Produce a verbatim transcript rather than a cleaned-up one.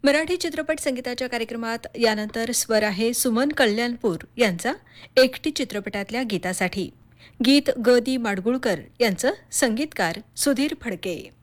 मराठी चित्रपट संगीताच्या कार्यक्रमात यानंतर स्वर आहे सुमन कल्याणपूर यांचा एकटी चित्रपटातल्या गीतासाठी. गीत ग दी माडगुळकर यांचं, संगीतकार सुधीर फडके.